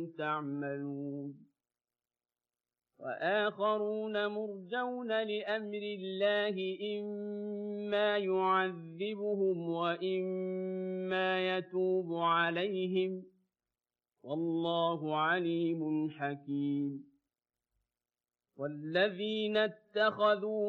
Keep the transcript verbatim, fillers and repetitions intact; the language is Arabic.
تعملون وآخرون مرجون لأمر الله إما يعذبهم وإما يتوب عليهم والله عليم حكيم والذين اتخذوا